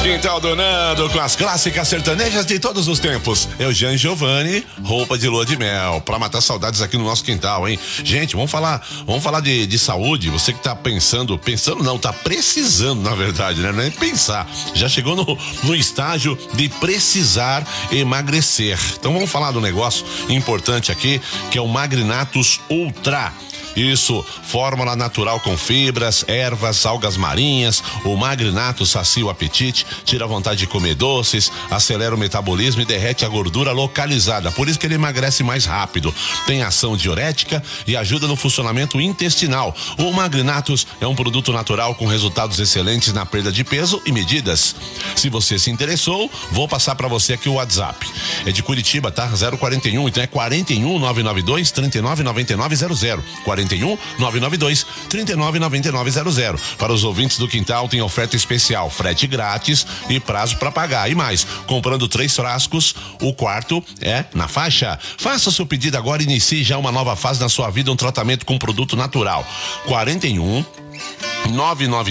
Quintal do Nando com as clássicas sertanejas de todos os tempos. Eugênio Giovanni, roupa de lua de mel, pra matar saudades aqui no nosso quintal, hein? Gente, vamos falar de saúde. Você que tá pensando não, tá precisando, na verdade, né? Não é pensar. Já chegou no estágio de precisar emagrecer. Então vamos falar do negócio importante aqui, que é o Magrinatus Ultra. Isso, fórmula natural com fibras, ervas, algas marinhas. O Magrinatus sacia o apetite, tira a vontade de comer doces, acelera o metabolismo e derrete a gordura localizada. Por isso que ele emagrece mais rápido. Tem ação diurética e ajuda no funcionamento intestinal. O Magrinatus é um produto natural com resultados excelentes na perda de peso e medidas. Se você se interessou, vou passar para você aqui o WhatsApp. É de Curitiba, tá? 041, então é 41 992 39 99 00. 41 992 39 99 00. Para os ouvintes do quintal tem oferta especial, frete grátis e prazo para pagar. E mais, comprando 3 frascos, o quarto é na faixa. Faça seu pedido agora e inicie já uma nova fase na sua vida, um tratamento com produto natural. 41 99